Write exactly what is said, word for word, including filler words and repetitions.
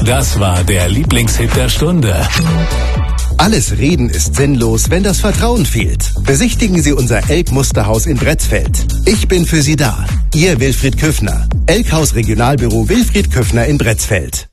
Das war der Lieblingshit der Stunde. Alles Reden ist sinnlos, wenn das Vertrauen fehlt. Besichtigen Sie unser Elk-Musterhaus in Bretzfeld. Ich bin für Sie da. Ihr Wilfried Küffner. Elkhaus Regionalbüro Wilfried Küffner in Bretzfeld.